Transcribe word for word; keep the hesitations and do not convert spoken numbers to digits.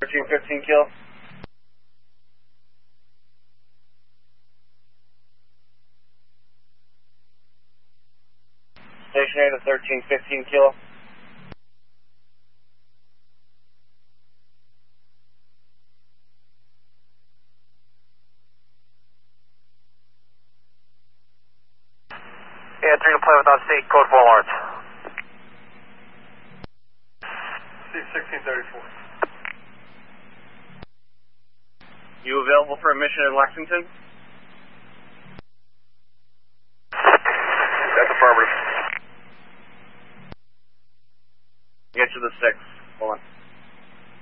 thirteen fifteen kilo. Station A to thirteen fifteen kilo. Yeah, three to play without state, code four Lawrence. C sixteen thirty-four. You available for a mission in Lexington? That's affirmative. Get to the six. Hold on.